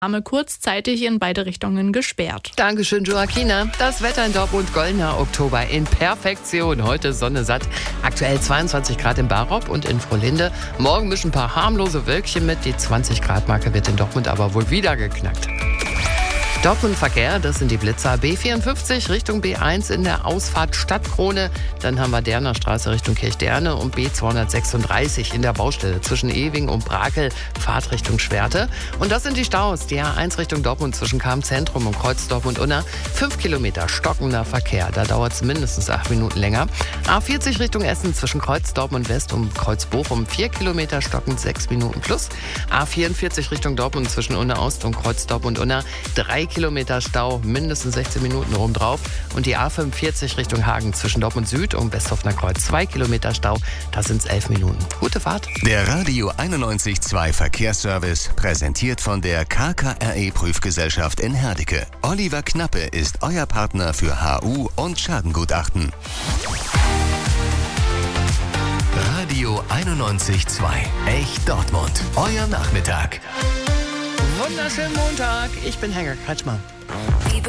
kurzzeitig in beide Richtungen gesperrt. Dankeschön, Joaquina. Das Wetter in Dortmund, goldener Oktober in Perfektion. Heute Sonne satt. Aktuell 22 Grad in Barop und in Frohlinde. Morgen mischen ein paar harmlose Wölkchen mit. Die 20 Grad Marke wird in Dortmund aber wohl wieder geknackt. Dortmund Verkehr, das sind die Blitzer. B54 Richtung B1 in der Ausfahrt Stadtkrone. Dann haben wir Derner Straße Richtung Kirchderne und B236 in der Baustelle zwischen Ewing und Brakel, Fahrtrichtung Schwerte. Und das sind die Staus. Die A1 Richtung Dortmund zwischen Cham-Zentrum und Kreuz Dortmund-Unna. 5 Kilometer stockender Verkehr. Da dauert es mindestens 8 Minuten länger. A40 Richtung Essen zwischen Kreuz Dortmund-West und Kreuz Bochum. 4 Kilometer stockend 6 Minuten plus. A44 Richtung Dortmund zwischen Unna Ost und Kreuz Dortmund-Unna. 3 Kilometer Stau, mindestens 16 Minuten obendrauf. Und die A45 Richtung Hagen zwischen Dortmund Süd und Westhofener Kreuz. 2 Kilometer Stau, da sind es 11 Minuten. Gute Fahrt. Der Radio 91.2 Verkehrsservice, präsentiert von der KKRE Prüfgesellschaft in Herdecke. Oliver Knappe ist euer Partner für HU und Schadengutachten. Radio 91.2, echt Dortmund. Euer Nachmittag. Wunderschönen Montag. Ich bin Helga Kretschmer.